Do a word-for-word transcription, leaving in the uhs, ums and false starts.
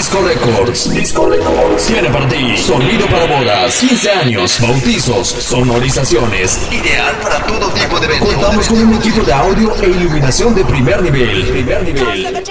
Disco Records. Disco Records tiene para ti sonido para bodas, quince años, bautizos, sonorizaciones. Ideal para todo tipo de eventos. Contamos con un equipo de audio e iluminación de primer nivel. Primer nivel.